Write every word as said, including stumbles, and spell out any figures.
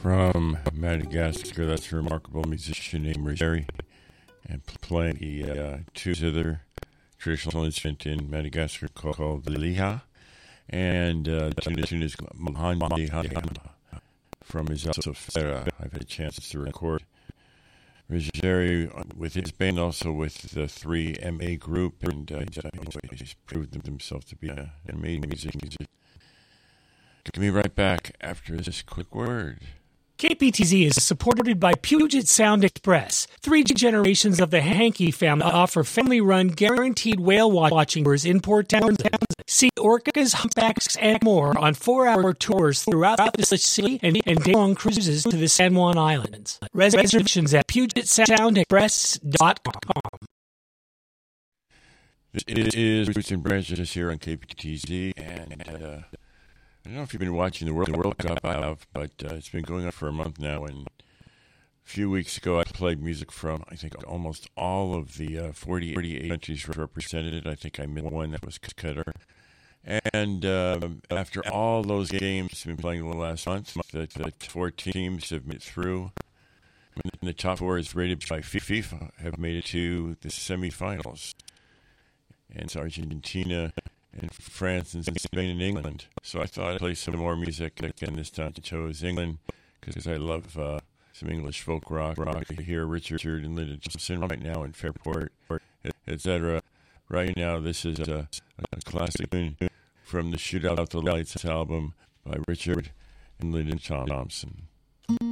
From Madagascar, that's a remarkable musician named Rogeri, and playing the uh, two other traditional instrument in Madagascar called, called the liha, and uh, the tune is Mahandi Hama from his Alsofera. I've had a chance to record Rogeri with his band, also with the three M A group, and uh, he's proved himself to be an amazing musician. Give me right back after this quick word. K P T Z is supported by Puget Sound Express. Three generations of the Hankey family offer family-run, guaranteed whale watching tours in Port Townsend. See orcas, humpbacks, and more on four-hour tours throughout the sea and, and day-long cruises to the San Juan Islands. Reservations at puget sound express dot com. It is Roots and Branches here on K P T Z, and uh, I don't know if you've been watching the World, the World Cup, I have, but uh, it's been going on for a month now, and a few weeks ago I played music from, I think, almost all of the uh, forty-eight countries represented. I think I missed one, that was Qatar. And uh, after all those games I've been playing the last month, the, the four teams have made it through. And the top four is rated by FIFA, have made it to the semifinals. And it's Argentina and France and Spain and England. So I thought I'd play some more music. Again, this time I chose England because I love uh, some English folk rock. rock. I hear Richard and Linda Johnson right now in Fairport, et cetera. Right now, this is a, a classic tune from the Shoot Out the Lights album by Richard and Lyndon Thompson.